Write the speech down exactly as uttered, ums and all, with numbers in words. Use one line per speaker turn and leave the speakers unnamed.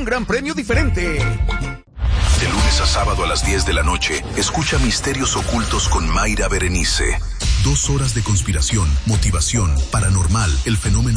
gran premio diferente.
De lunes a sábado a las diez de la noche, escucha Misterios Ocultos con Mayra Berenice. Dos horas de conspiración, motivación, paranormal, el fenómeno